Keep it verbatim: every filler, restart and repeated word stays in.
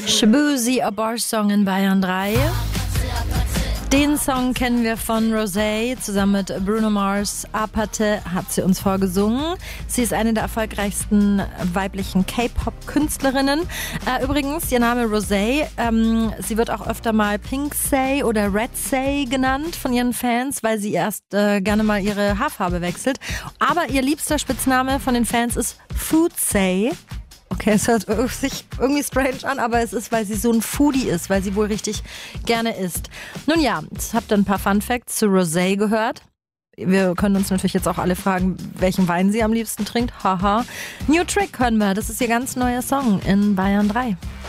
Shaboozey, A Bar Song in Bayern drei. Den Song kennen wir von Rosé. Zusammen mit Bruno Mars. Apathe hat sie uns vorgesungen. Sie ist eine der erfolgreichsten weiblichen K-Pop-Künstlerinnen. Äh, übrigens, ihr Name Rosé. Ähm, sie wird auch öfter mal Pink Say oder Red Say genannt von ihren Fans, weil sie erst äh, gerne mal ihre Haarfarbe wechselt. Aber ihr liebster Spitzname von den Fans ist Food Say. Okay, es hört sich irgendwie strange an, aber es ist, weil sie so ein Foodie ist, weil sie wohl richtig gerne isst. Nun ja, jetzt habt ihr ein paar Fun Facts zu Rosé gehört. Wir können uns natürlich jetzt auch alle fragen, welchen Wein sie am liebsten trinkt. Haha. New Trick hören wir, das ist ihr ganz neuer Song in Bayern drei.